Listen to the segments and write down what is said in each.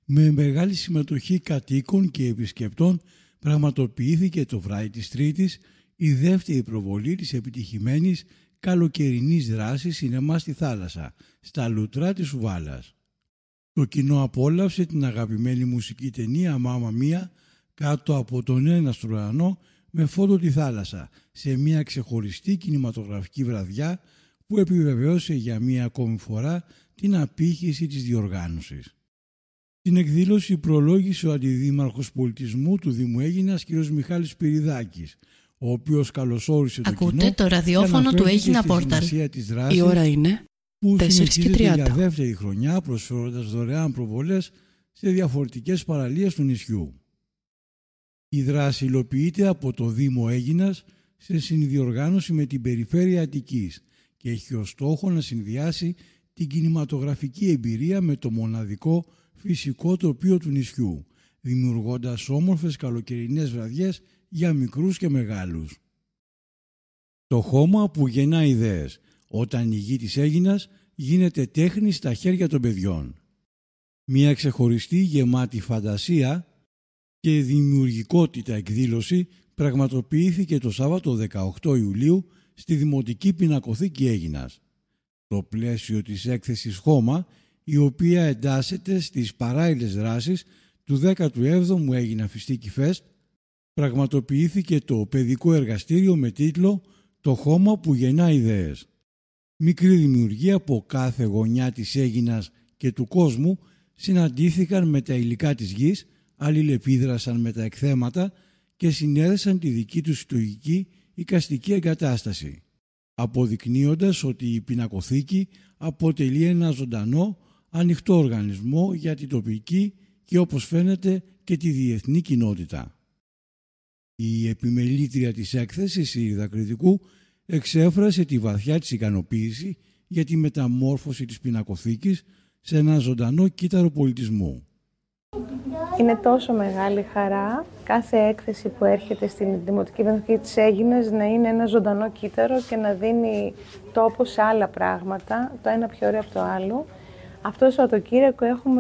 Με μεγάλη συμμετοχή κατοίκων και επισκεπτών πραγματοποιήθηκε το βράδυ της Τρίτης η δεύτερη προβολή της επιτυχημένης καλοκαιρινής δράσης σινεμά στη θάλασσα, στα Λουτρά της Σουβάλας. Το κοινό απόλαυσε την αγαπημένη μουσική ταινία «Μάμα Μία» κάτω από τον έναστρο ουρανό με φόντο τη θάλασσα, σε μια ξεχωριστή κινηματογραφική βραδιά που επιβεβαίωσε για μία ακόμη φορά την απήχηση της διοργάνωσης. Την εκδήλωση προλόγησε ο Αντιδήμαρχος Πολιτισμού του Δήμου Αίγινας, κ. Μιχάλης Πυριδάκης, ο οποίος καλωσόρισε το κοινό. Ακούτε το ραδιόφωνο του Αίγινα Πόρταλ. Η ώρα είναι που συνεχίζεται για δεύτερη χρονιά, προσφέροντας δωρεάν προβολές σε διαφορετικές παραλίες του νησιού. Η δράση υλοποιείται από το Δήμο Αίγινας σε συνδιοργάνωση με την Περιφέρεια Αττικής και έχει ως στόχο να συνδυάσει την κινηματογραφική εμπειρία με το μοναδικό φυσικό τοπίο του νησιού, δημιουργώντας όμορφες καλοκαιρινές βραδιές για μικρούς και μεγάλους. Το χώμα που γεννά ιδέες, όταν η γη της Αίγινας γίνεται τέχνη στα χέρια των παιδιών. Μια ξεχωριστή γεμάτη φαντασία και δημιουργικότητα εκδήλωση πραγματοποιήθηκε το Σάββατο 18 Ιουλίου στη Δημοτική Πινακοθήκη Αίγινας. Το πλαίσιο της έκθεσης Χώμα, η οποία εντάσσεται στις παράλληλες δράσεις του 17ου Αίγινα Φιστίκι Φεστ, πραγματοποιήθηκε το παιδικό εργαστήριο με τίτλο «Το χώμα που γεννά ιδέες». Μικροί δημιουργοί από κάθε γωνιά της Αίγινας και του κόσμου συναντήθηκαν με τα υλικά της γης, αλληλεπίδρασαν με τα εκθέματα και συνέδεσαν τη δική τους συλλογική εικαστική εγκατάσταση, αποδεικνύοντας ότι η πινακοθήκη αποτελεί ένα ζωντανό, ανοιχτό οργανισμό για την τοπική και, όπως φαίνεται, και τη διεθνή κοινότητα. Η επιμελήτρια της έκθεσης, η Ήρδα Κρητικού, εξέφρασε τη βαθιά της ικανοποίηση για τη μεταμόρφωση της πινακοθήκης σε ένα ζωντανό κύτταρο πολιτισμού. Είναι τόσο μεγάλη χαρά κάθε έκθεση που έρχεται στην Δημοτική Πινακοθήκη της Αίγινας να είναι ένα ζωντανό κύτταρο και να δίνει τόπο σε άλλα πράγματα, το ένα πιο ωραίο από το άλλο. Αυτό το Σαββατοκύριακο έχουμε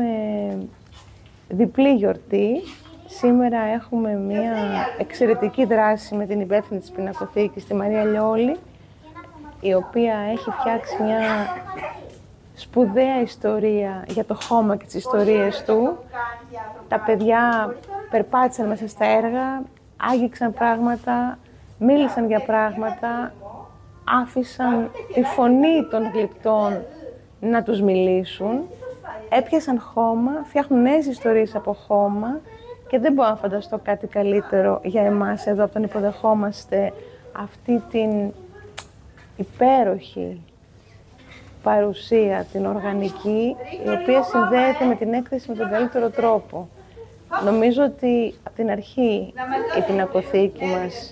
διπλή γιορτή. Σήμερα έχουμε μια εξαιρετική δράση με την υπεύθυνη της Πινακοθήκης, τη Μαρία Λιόλη, η οποία έχει φτιάξει μια σπουδαία ιστορία για το χώμα και τις ιστορίες του. Τα παιδιά περπάτησαν μέσα στα έργα, άγγιξαν πράγματα, μίλησαν για πράγματα, άφησαν τη φωνή των γλυπτών να τους μιλήσουν, έπιασαν χώμα, φτιάχνουν νέες ιστορίες από χώμα και δεν μπορώ να φανταστώ κάτι καλύτερο για εμάς εδώ από τον υποδεχόμαστε αυτή την υπέροχη παρουσία, την οργανική, η οποία συνδέεται με την έκθεση με τον καλύτερο τρόπο. Νομίζω ότι από την αρχή η πινακοθήκη μας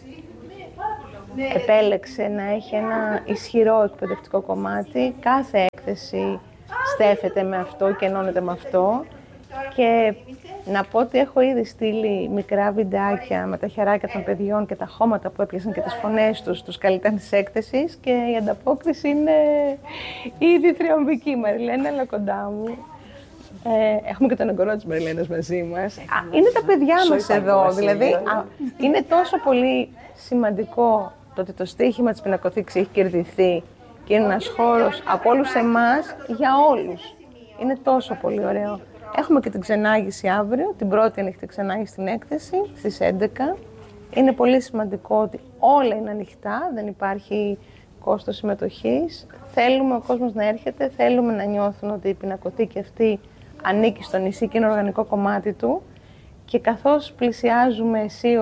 επέλεξε να έχει ένα ισχυρό εκπαιδευτικό κομμάτι. Κάθε έκθεση στέφεται με αυτό και ενώνεται με αυτό. Και να πω ότι έχω ήδη στείλει μικρά βιντεάκια με τα χεράκια των παιδιών και τα χώματα που έπιασαν και τις φωνές τους, τους καλλιτέχνες της έκθεσης, και η ανταπόκριση είναι ήδη θριαμβική. Μαριλένα, έλα κοντά μου. Έχουμε και τον εγγονό της Μαριλένας μαζί μας. Είναι τα παιδιά μας εδώ, δηλαδή είναι τόσο πολύ σημαντικό το ότι το στοίχημα της Πινακοθήκης έχει κερδιθεί και είναι ένας χώρος από όλους εμάς για όλους. Είναι τόσο πολύ ωραίο. Έχουμε και την ξενάγηση αύριο, την πρώτη ανοιχτή ξενάγηση στην έκθεση, στις 11. Είναι πολύ σημαντικό ότι όλα είναι ανοιχτά, δεν υπάρχει κόστος συμμετοχής. Θέλουμε ο κόσμος να έρχεται, θέλουμε να νιώθουν ότι η πινακοθήκη αυτή ανήκει στο νησί και είναι οργανικό κομμάτι του. Και καθώς πλησιάζουμε αισίως